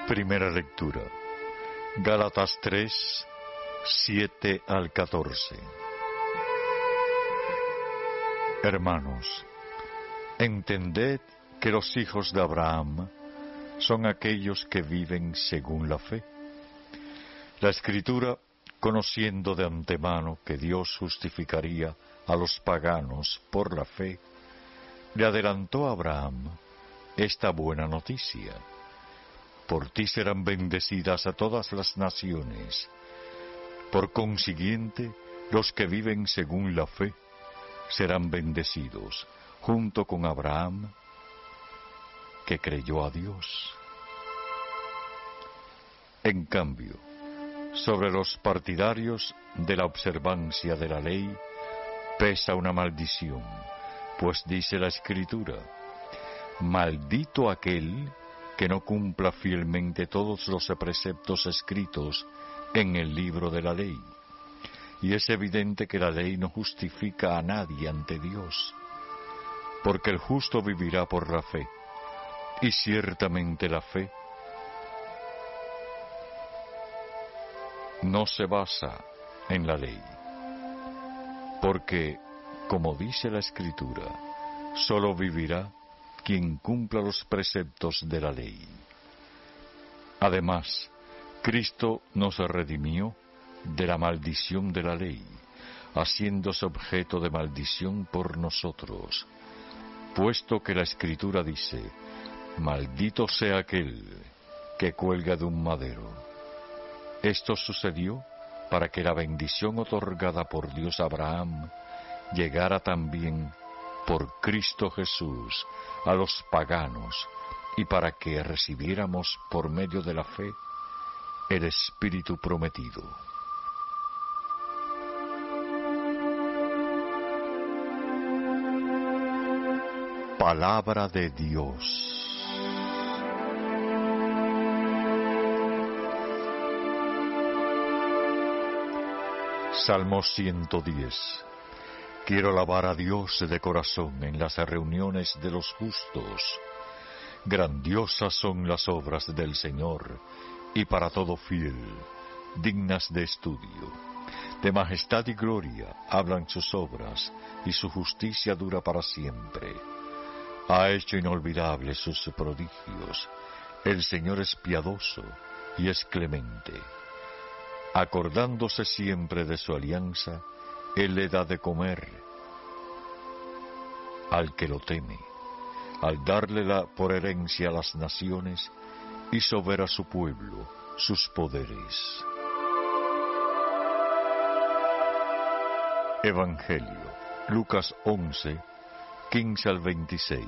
Primera lectura. Gálatas 3, 7 al 14. Hermanos, entended que los hijos de Abraham son aquellos que viven según la fe. La Escritura, conociendo de antemano que Dios justificaría a los paganos por la fe, le adelantó a Abraham esta buena noticia: por ti serán bendecidas a todas las naciones. Por consiguiente, los que viven según la fe serán bendecidos, junto con Abraham, que creyó a Dios. En cambio, sobre los partidarios de la observancia de la ley pesa una maldición, pues dice la Escritura: maldito aquel que no cumpla fielmente todos los preceptos escritos en el libro de la ley. Y es evidente que la ley no justifica a nadie ante Dios, porque el justo vivirá por la fe, y ciertamente la fe no se basa en la ley, porque, como dice la Escritura, solo vivirá quien cumpla los preceptos de la ley. Además, Cristo nos redimió de la maldición de la ley, haciéndose objeto de maldición por nosotros, puesto que la Escritura dice: maldito sea aquel que cuelga de un madero. Esto sucedió para que la bendición otorgada por Dios a Abraham llegara también por Cristo Jesús a los paganos, y para que recibiéramos por medio de la fe el Espíritu prometido. Palabra de Dios. Salmo 110. Quiero alabar a Dios de corazón en las reuniones de los justos. Grandiosas son las obras del Señor, y para todo fiel, dignas de estudio. De majestad y gloria hablan sus obras, y su justicia dura para siempre. Ha hecho inolvidables sus prodigios. El Señor es piadoso y es clemente. Acordándose siempre de su alianza, Él le da de comer al que lo teme. Al darle por herencia a las naciones, hizo ver a su pueblo sus poderes. Evangelio, Lucas 11, 15 al 26.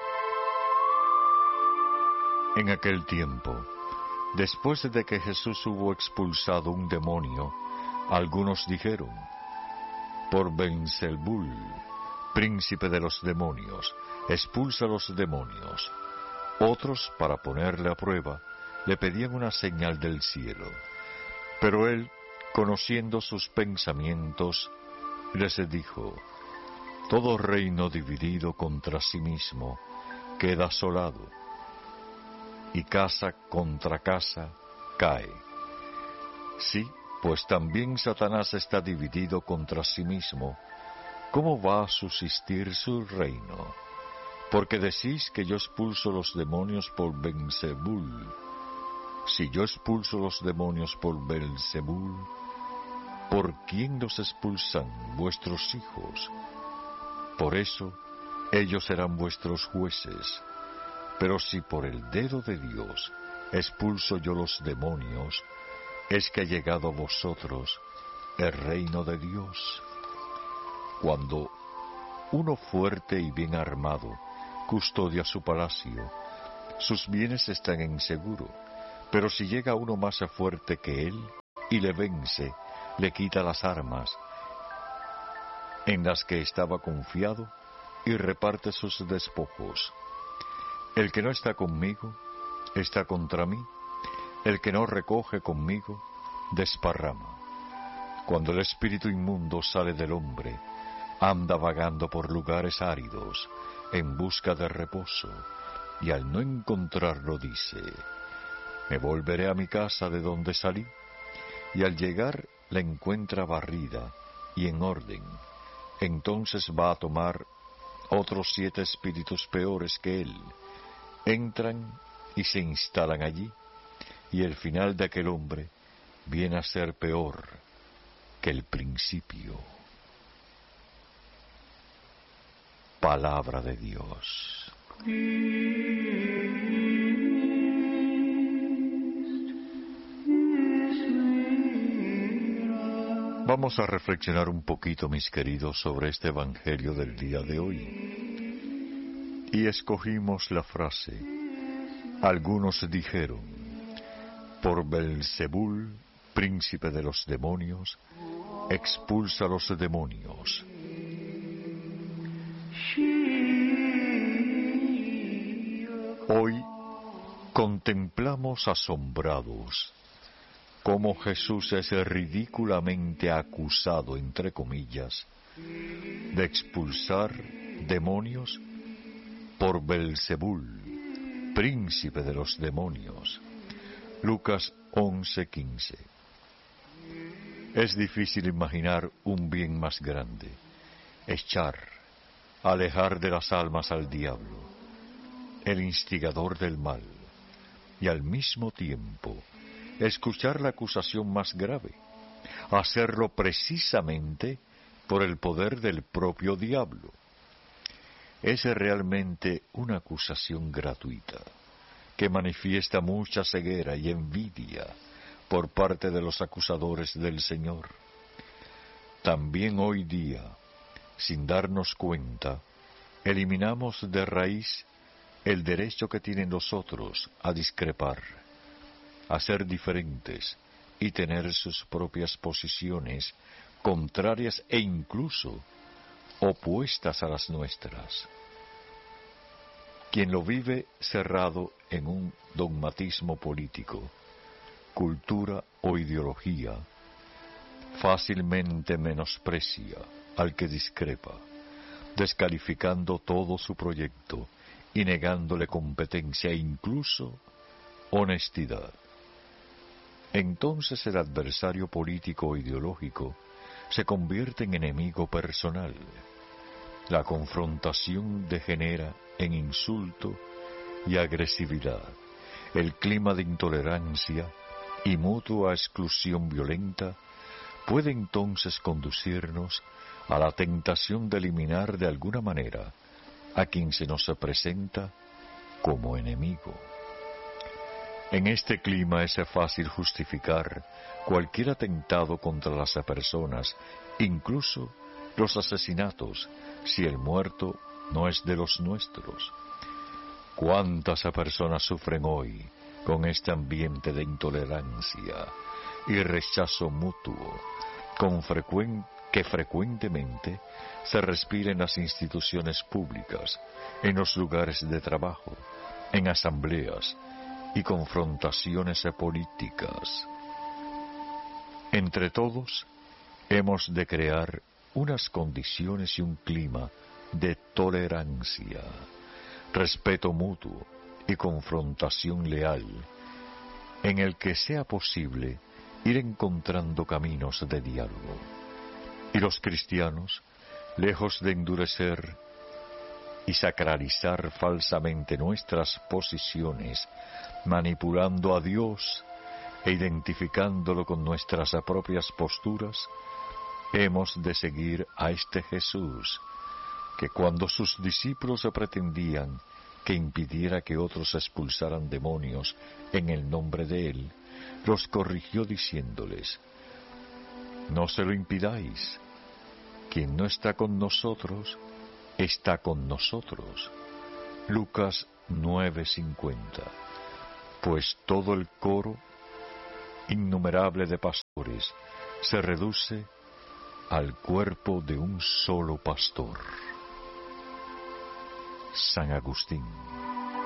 En aquel tiempo, después de que Jesús hubo expulsado un demonio, algunos dijeron: por Beelzebul, príncipe de los demonios, expulsa a los demonios. Otros, para ponerle a prueba, le pedían una señal del cielo. Pero él, conociendo sus pensamientos, les dijo: todo reino dividido contra sí mismo queda asolado, y casa contra casa cae. Sí, pues también Satanás está dividido contra sí mismo. ¿Cómo va a subsistir su reino? Porque decís que yo expulso los demonios por Beelzebul. Si yo expulso los demonios por Beelzebul, ¿por quién los expulsan vuestros hijos? Por eso, ellos serán vuestros jueces. Pero si por el dedo de Dios expulso yo los demonios, es que ha llegado a vosotros el reino de Dios. Cuando uno fuerte y bien armado custodia su palacio, sus bienes están en seguro. Pero si llega uno más fuerte que él y le vence, le quita las armas en las que estaba confiado y reparte sus despojos. El que no está conmigo está contra mí. El que no recoge conmigo desparrama. Cuando el espíritu inmundo sale del hombre, anda vagando por lugares áridos en busca de reposo, y al no encontrarlo dice: Me volveré a mi casa de donde salí, y al llegar la encuentra barrida y en orden. Entonces va a tomar otros 7 espíritus peores que él. Entran y se instalan allí, y el final de aquel hombre viene a ser peor que el principio. Palabra de Dios. Vamos a reflexionar un poquito, mis queridos, sobre este evangelio del día de hoy. Y escogimos la frase: algunos dijeron, por Belzebul, príncipe de los demonios, expulsa a los demonios. Hoy contemplamos asombrados cómo Jesús es ridículamente acusado, entre comillas, de expulsar demonios por Belzebul, príncipe de los demonios. Lucas 11:15. Es difícil imaginar un bien más grande: alejar de las almas al diablo, el instigador del mal, y al mismo tiempo escuchar la acusación más grave, hacerlo precisamente por el poder del propio diablo. Es realmente una acusación gratuita, que manifiesta mucha ceguera y envidia por parte de los acusadores del Señor. También hoy día, sin darnos cuenta, eliminamos de raíz el derecho que tienen los otros a discrepar, a ser diferentes y tener sus propias posiciones contrarias e incluso opuestas a las nuestras. Quien lo vive cerrado en un dogmatismo político, cultura o ideología, fácilmente menosprecia al que discrepa, descalificando todo su proyecto y negándole competencia e incluso honestidad. Entonces el adversario político o ideológico se convierte en enemigo personal. La confrontación degenera en insulto y agresividad. El clima de intolerancia y mutua exclusión violenta puede entonces conducirnos a la tentación de eliminar de alguna manera a quien se nos presenta como enemigo. En este clima es fácil justificar cualquier atentado contra las personas, incluso los asesinatos, si el muerto no es de los nuestros. ¿Cuántas personas sufren hoy con este ambiente de intolerancia y rechazo mutuo que frecuentemente se respira en las instituciones públicas, en los lugares de trabajo, en asambleas y confrontaciones políticas? Entre todos hemos de crear unas condiciones y un clima de tolerancia, respeto mutuo y confrontación leal, en el que sea posible ir encontrando caminos de diálogo. Y los cristianos, lejos de endurecer y sacralizar falsamente nuestras posiciones, manipulando a Dios e identificándolo con nuestras propias posturas, hemos de seguir a este Jesús, que cuando sus discípulos pretendían que impidiera que otros expulsaran demonios en el nombre de Él, los corrigió diciéndoles: no se lo impidáis, quien no está con nosotros, está con nosotros. Lucas 9:50. Pues todo el coro innumerable de pastores se reduce al cuerpo de un solo pastor. San Agustín.